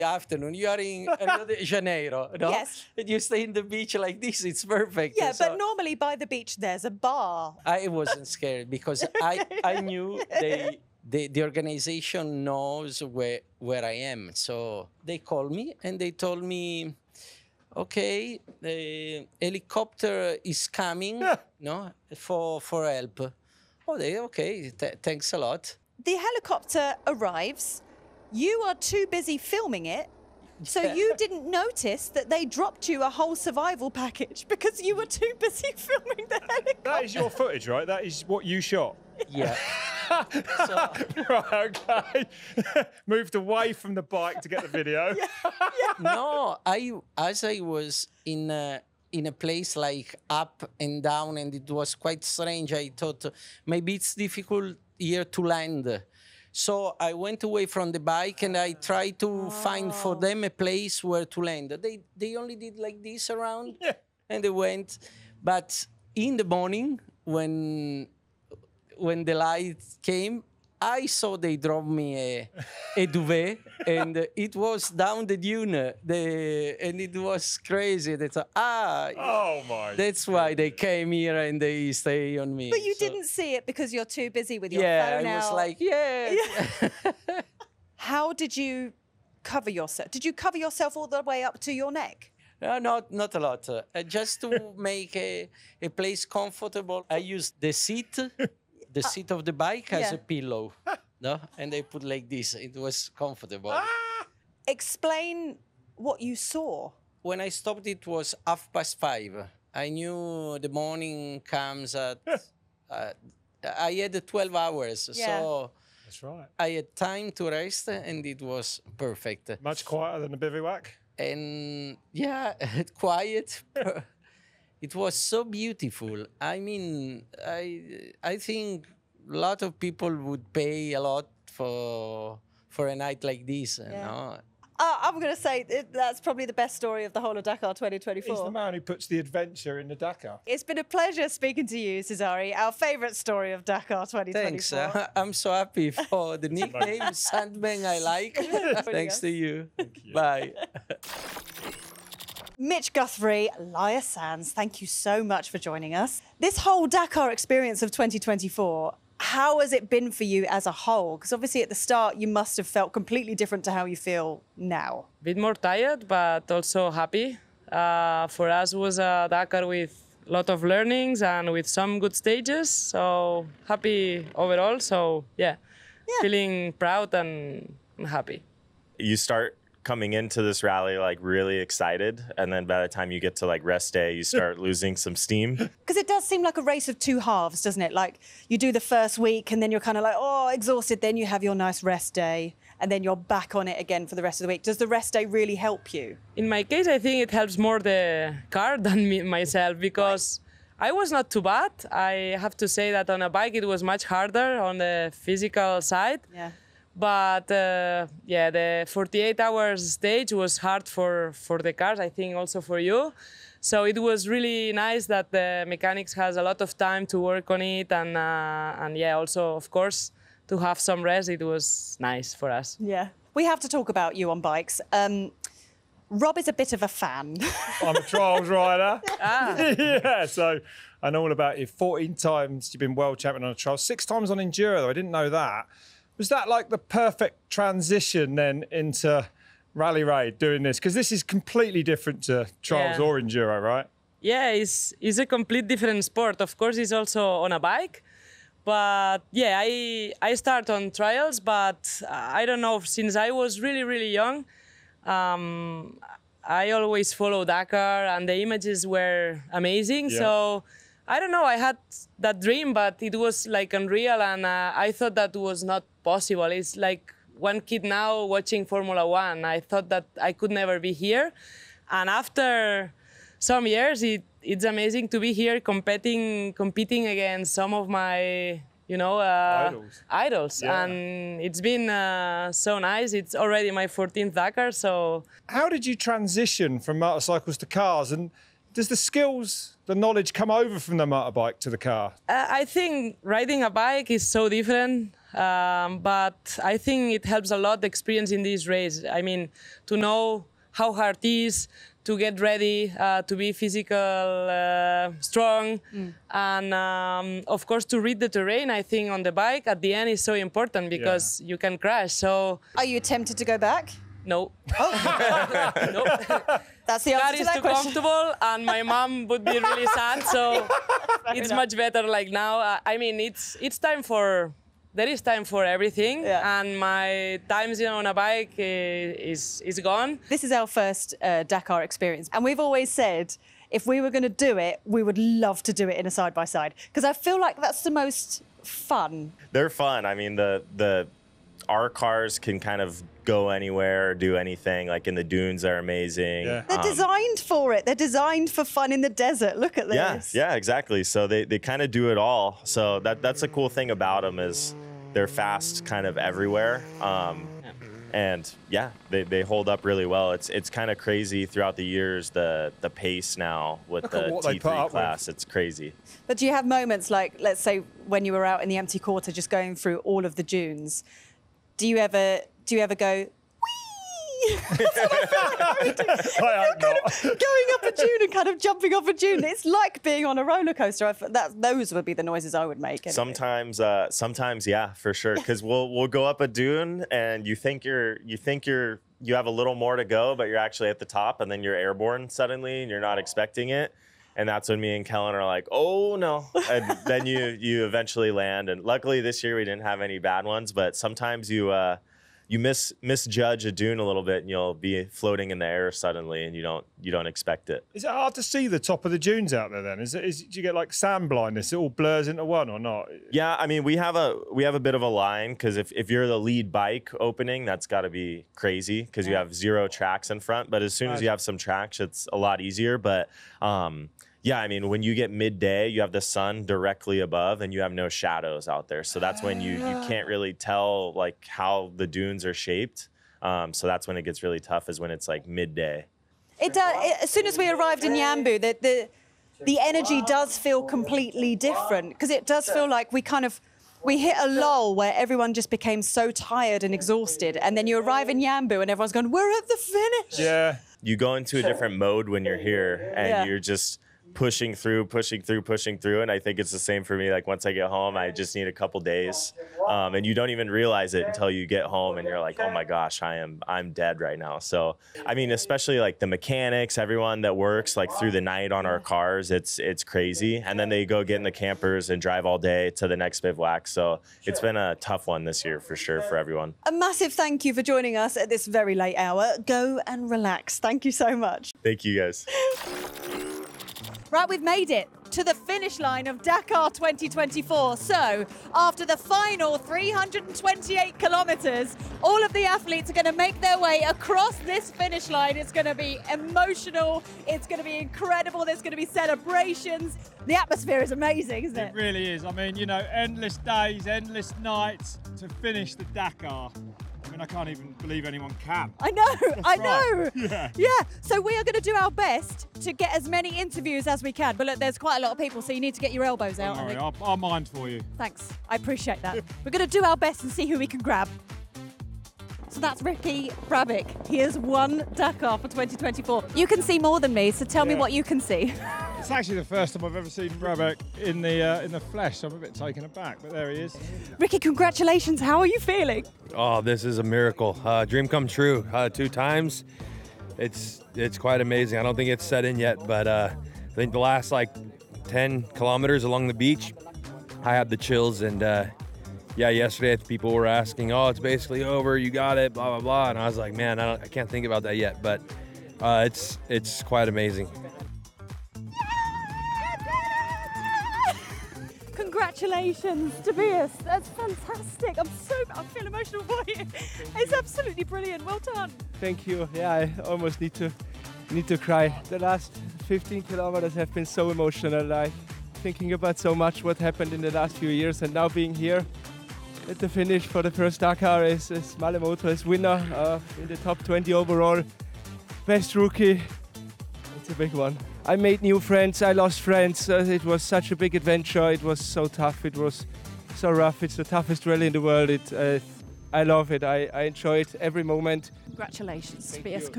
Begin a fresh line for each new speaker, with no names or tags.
afternoon, you are in Rio de Janeiro, no?
Yes.
And you stay in the beach like this, it's perfect.
Yeah,
So
but normally by the beach there's a bar.
I wasn't scared because I knew the organization knows where I am. So they called me and they told me, okay, the helicopter is coming, no, for help. Oh, okay, thanks a lot.
The helicopter arrives. You are too busy filming it, so you didn't notice that they dropped you a whole survival package because you were too busy filming the helicopter.
That is your footage, right? That is what you shot.
Yeah.
Right, okay. Moved away from the bike to get the video.
No, as I was in a place like up and down, and it was quite strange. I thought maybe it's difficult here to land. So I went away from the bike and I tried to find for them a place where to land. They only did like this around, and they went. But in the morning, when the light came, I saw they dropped me a duvet, and it was down the dune, and it was crazy. They thought,
Oh my!
that's why they came here and they stay on me.
But you didn't see it because you're too busy with your phone
I
out.
was like, yeah.
How did you cover yourself? Did you cover yourself all the way up to your neck?
No, not a lot. Just to make a place comfortable, I used the seat of the bike as a pillow, no? And I put like this. It was comfortable.
Explain what you saw.
When I stopped, it was 5:30. I knew the morning comes at. I had 12 hours, so
That's right.
I had time to rest, and it was perfect.
Much quieter than the bivouac.
And yeah, quiet. It was so beautiful. I mean, I think a lot of people would pay a lot for a night like this. You know?
I'm going to say that's probably the best story of the whole of Dakar 2024.
He's the man who puts the adventure in the Dakar.
It's been a pleasure speaking to you, Cesare. Our favourite story of Dakar 2024.
Thanks. I'm so happy for the nickname Sandman. I like. Thanks to you.
Thank you.
Bye.
Mitch Guthrie, Laia Sanz, thank you so much for joining us. This whole Dakar experience of 2024, how has it been for you as a whole? Because obviously at the start you must have felt completely different to how you feel now.
A bit more tired, but also happy. For us, it was a Dakar with a lot of learnings and with some good stages. So happy overall. So yeah. Feeling proud and happy.
You start coming into this rally like really excited, and then by the time you get to like rest day, you start losing some steam.
Because it does seem like a race of two halves, doesn't it? Like you do the first week and then you're kind of like, oh, exhausted. Then you have your nice rest day and then you're back on it again for the rest of the week. Does the rest day really help you?
In my case, I think it helps more the car than me, myself, because I was not too bad. I have to say that on a bike it was much harder on the physical side.
Yeah.
But the 48 hours stage was hard for the cars, I think also for you. So it was really nice that the mechanics has a lot of time to work on it, and also of course to have some rest. It was nice for us.
Yeah. We have to talk about you on bikes. Rob is a bit of a fan.
I'm a trials rider. Yeah, so I know all about you. 14 times you've been world champion on a trial, 6 times on enduro though. I didn't know that. Was that like the perfect transition then into Rally Raid doing this? Because this is completely different to trials or enduro, right?
Yeah, it's a complete different sport. Of course, it's also on a bike. But yeah, I start on trials, but I don't know, since I was really, really young, I always follow Dakar and the images were amazing. Yeah. So I don't know, I had that dream, but it was like unreal, and I thought that was not possible. It's like one kid now watching Formula One. I thought that I could never be here. And after some years, it's amazing to be here competing against some of my, idols. Yeah. And it's been so nice. It's already my 14th Dakar, so.
How did you transition from motorcycles to cars? And does the skills, the knowledge come over from the motorbike to the car?
I think riding a bike is so different. but I think it helps a lot the experience in this race. I mean, to know how hard it is, to get ready, to be physical, strong, and of course to read the terrain. I think on the bike at the end is so important because you can crash. So
Are you tempted to go back?
no, no.
That's the
Car
answer to
is
that
too
question.
comfortable, and my mom would be really sad. So it's much better like now. I mean, it's time for. There is time for everything, and my times on a bike is gone.
This is our first Dakar experience, and we've always said if we were going to do it, we would love to do it in a side-by-side, because I feel like that's the most fun.
They're fun. I mean, our cars can kind of go anywhere, do anything. Like in the dunes, they're amazing.
Yeah.
They're designed for it. They're designed for fun in the desert. Look at this.
Yeah, exactly. So they kind of do it all. So that's the cool thing about them is they're fast kind of everywhere. And yeah, they hold up really well. It's kind of crazy throughout the years, the pace now with
Look at
the
what they put
T3
up
class. It's crazy.
But do you have moments like, let's say, when you were out in the empty quarter, just going through all of the dunes? Do you ever go, whee?
I hope not.
Going up a dune and kind of jumping off a dune. It's like being on a roller coaster. Those would be the noises I would make. Anyway.
Sometimes, yeah, for sure. Because we'll go up a dune and you think you have a little more to go, but you're actually at the top, and then you're airborne suddenly, and you're not expecting it. And that's when me and Kellen are like, oh no. And then you eventually land. And luckily this year we didn't have any bad ones, but sometimes you misjudge a dune a little bit and you'll be floating in the air suddenly and you don't expect it.
Is it hard to see the top of the dunes out there then? Do you get like sand blindness? It all blurs into one or not?
Yeah, I mean, we have a bit of a line because if you're the lead bike opening, that's got to be crazy because you have 0 tracks in front. But as soon as you have some tracks, it's a lot easier. But yeah, I mean, when you get midday, you have the sun directly above and you have no shadows out there. So that's when you can't really tell like how the dunes are shaped. So that's when it gets really tough, is when it's like midday.
It does. As soon as we arrived in Yambu, the energy does feel completely different, because it does feel like we hit a lull where everyone just became so tired and exhausted, and then you arrive in Yambu and everyone's going, we're at the finish.
Yeah.
You go into a different mode when you're here and you're just pushing through, and I think it's the same for me. Like once I get home, I just need a couple days, and you don't even realize it until you get home and you're like, oh my gosh, I'm dead right now. So I mean, especially like the mechanics, everyone that works like through the night on our cars, it's crazy. And then they go get in the campers and drive all day to the next bivouac. So it's been a tough one this year for sure for everyone.
A massive thank you for joining us at this very late hour. Go and relax. Thank you so much.
Thank you guys.
Right, we've made it to the finish line of Dakar 2024. So, after the final 328 kilometres, all of the athletes are going to make their way across this finish line. It's going to be emotional. It's going to be incredible. There's going to be celebrations. The atmosphere is amazing, isn't it?
It really is. I mean, you know, endless days, endless nights to finish the Dakar. I mean, I can't even believe anyone can.
I know.
Right.
Yeah. So we are going to do our best to get as many interviews as we can. But look, there's quite a lot of people, so you need to get your elbows out.
Don't
I
worry,
think.
I'll mind for you.
Thanks. I appreciate that. We're going to do our best and see who we can grab. So that's Ricky Brabec. He has won Dakar for 2024. You can see more than me, so tell me what you can see.
It's actually the first time I've ever seen Brabec in the flesh, so I'm a bit taken aback, but there he is.
Ricky, congratulations. How are you feeling?
Oh, this is a miracle. Dream come true 2 times. It's quite amazing. I don't think it's set in yet, but I think the last 10 kilometers along the beach, I had the chills. And yesterday people were asking, oh, it's basically over, you got it, blah, blah, blah. And I was like, man, I can't think about that yet, but it's quite amazing.
Congratulations, Tobias. That's fantastic. I feel emotional for you. It's absolutely brilliant. Well done.
Thank you. Yeah, I almost need to cry. The last 15 kilometers have been so emotional. Like thinking about so much what happened in the last few years, and now being here at the finish for the first Dakar is Malemoto as winner in the top 20 overall. Best rookie. It's a big one. I made new friends, I lost friends. It was such a big adventure. It was so tough. It was so rough. It's the toughest rally in the world. I love it. I enjoy it every moment.
Congratulations,
Thank
Tobias.
you.